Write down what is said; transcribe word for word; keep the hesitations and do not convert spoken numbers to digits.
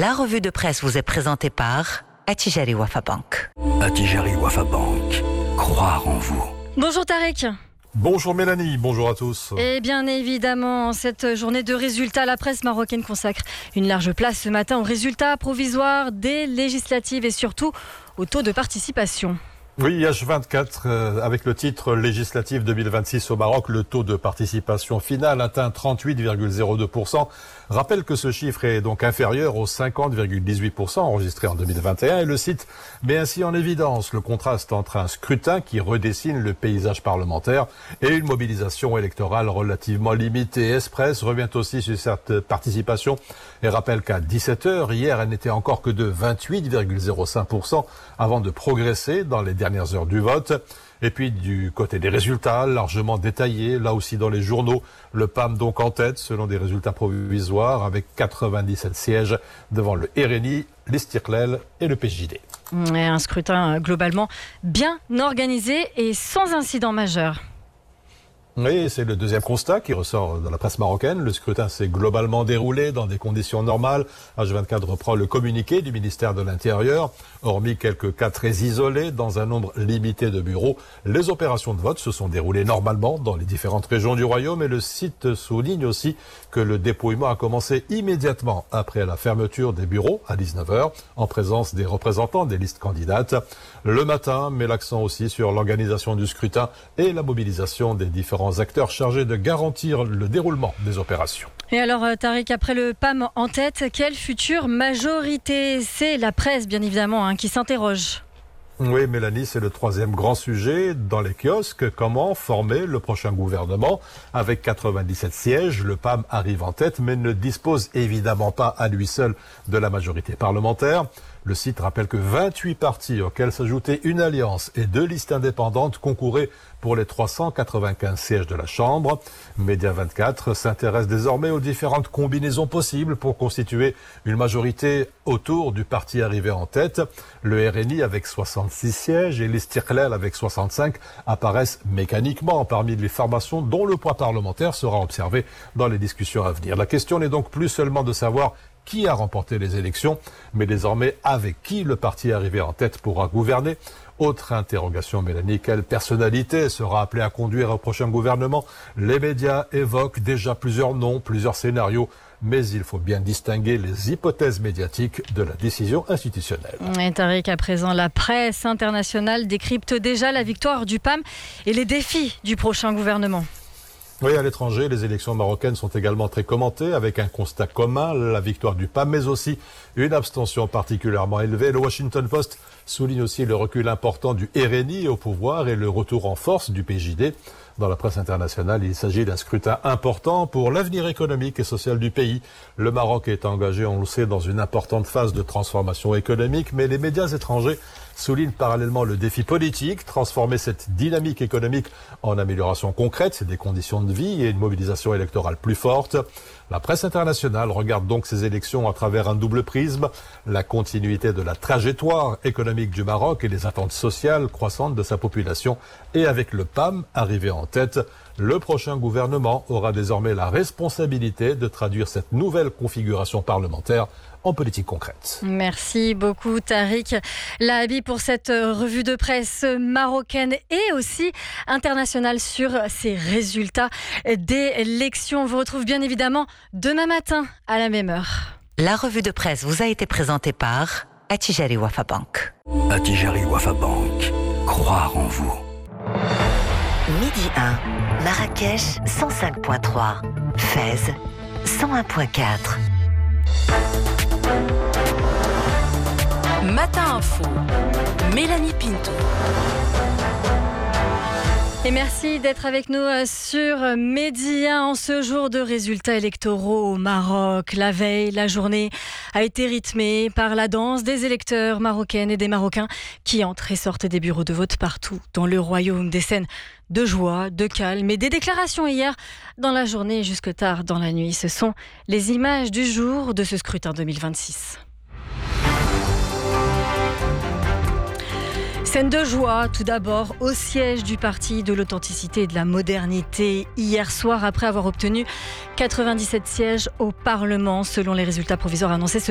La revue de presse vous est présentée par Attijari Wafa Bank. Attijari Wafa Bank. Croire en vous. Bonjour Tarek. Bonjour Mélanie, bonjour à tous. Et bien évidemment, en cette journée de résultats, la presse marocaine consacre une large place ce matin aux résultats provisoires des législatives et surtout au taux de participation. Oui, H vingt-quatre, euh, avec le titre législatif deux mille vingt-six au Maroc, le taux de participation final atteint trente-huit virgule zéro deux pour cent. Rappelle que ce chiffre est donc inférieur aux cinquante virgule dix-huit pour cent enregistrés en deux mille vingt et un et le site met ainsi en évidence le contraste entre un scrutin qui redessine le paysage parlementaire et une mobilisation électorale relativement limitée. Express revient aussi sur cette participation et rappelle qu'à dix-sept heures, hier, elle n'était encore que de vingt-huit virgule zéro cinq pour cent avant de progresser dans les dernières heures du vote. Et puis du côté des résultats, largement détaillés, là aussi dans les journaux, le P A M donc en tête selon des résultats provisoires avec quatre-vingt-dix-sept sièges devant le R N I, l'Istiqlal et le P J D. Et un scrutin globalement bien organisé et sans incident majeur. Oui, c'est le deuxième constat qui ressort dans la presse marocaine. Le scrutin s'est globalement déroulé dans des conditions normales. H vingt-quatre reprend le communiqué du ministère de l'Intérieur. Hormis quelques cas très isolés dans un nombre limité de bureaux, les opérations de vote se sont déroulées normalement dans les différentes régions du royaume et le site souligne aussi que le dépouillement a commencé immédiatement après la fermeture des bureaux à dix-neuf heures en présence des représentants des listes candidates. Le matin met l'accent aussi sur l'organisation du scrutin et la mobilisation des différents acteurs chargés de garantir le déroulement des opérations. Et alors Tariq, après le P A M en tête, quelle future majorité? C'est la presse bien évidemment hein, qui s'interroge. Oui, Mélanie, c'est le troisième grand sujet dans les kiosques. Comment former le prochain gouvernement? Avec quatre-vingt-dix-sept sièges, le P A M arrive en tête, mais ne dispose évidemment pas à lui seul de la majorité parlementaire. Le site rappelle que vingt-huit partis, auxquels s'ajoutait une alliance et deux listes indépendantes, concouraient pour les trois cent quatre-vingt-quinze sièges de la Chambre. Média vingt-quatre s'intéresse désormais aux différentes combinaisons possibles pour constituer une majorité autour du parti arrivé en tête. Le R N I avec soixante-six sièges et l'Istiqlal avec soixante-cinq apparaissent mécaniquement parmi les formations dont le poids parlementaire sera observé dans les discussions à venir. La question n'est donc plus seulement de savoir qui a remporté les élections, mais désormais avec qui le parti arrivé en tête pourra gouverner. Autre interrogation, Mélanie, quelle personnalité sera appelée à conduire au prochain gouvernement? Les médias évoquent déjà plusieurs noms, plusieurs scénarios, mais il faut bien distinguer les hypothèses médiatiques de la décision institutionnelle. Et Tariq, à présent, la presse internationale décrypte déjà la victoire du P A M et les défis du prochain gouvernement. Oui, à l'étranger, les élections marocaines sont également très commentées avec un constat commun, la victoire du P A M, mais aussi une abstention particulièrement élevée. Le Washington Post souligne aussi le recul important du R N I au pouvoir et le retour en force du P J D. Dans la presse internationale, il s'agit d'un scrutin important pour l'avenir économique et social du pays. Le Maroc est engagé, on le sait, dans une importante phase de transformation économique, mais les médias étrangers soulignent parallèlement le défi politique, transformer cette dynamique économique en amélioration concrète des conditions de vie et une mobilisation électorale plus forte. La presse internationale regarde donc ces élections à travers un double prisme, la continuité de la trajectoire économique du Maroc et les attentes sociales croissantes de sa population. Et avec le P A M arrivé en tête, le prochain gouvernement aura désormais la responsabilité de traduire cette nouvelle configuration parlementaire en politique concrète. Merci beaucoup Tariq Lahabi pour cette revue de presse marocaine et aussi internationale sur ces résultats d'élections. On vous retrouve bien évidemment demain matin à la même heure. La revue de presse vous a été présentée par Attijari Wafa Bank. Attijari Wafa Bank. Croire en vous. Midi un, Marrakech cent cinq virgule trois, Fès cent un virgule quatre. Matin Info, Mélanie Pinto. Et merci d'être avec nous sur Média en ce jour de résultats électoraux au Maroc. La veille, la journée a été rythmée par la danse des électeurs marocaines et des Marocains qui entrent et sortent des bureaux de vote partout dans le royaume. Des scènes de joie, de calme et des déclarations hier dans la journée jusque tard dans la nuit. Ce sont les images du jour de ce scrutin deux mille vingt-six. Scène de joie, tout d'abord, au siège du Parti de l'authenticité et de la modernité. Hier soir, après avoir obtenu quatre-vingt-dix-sept sièges au Parlement, selon les résultats provisoires annoncés ce